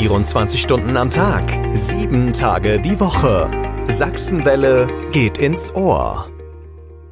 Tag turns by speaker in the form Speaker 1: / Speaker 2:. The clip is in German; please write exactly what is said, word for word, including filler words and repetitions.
Speaker 1: vierundzwanzig Stunden am Tag, sieben Tage die Woche. Sachsenwelle geht ins Ohr.